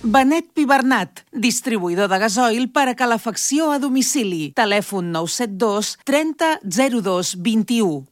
Benet Pi Bernat, distribuïdor de gasoil per a calefacció a domicili. Telèfon 972 30 02 21.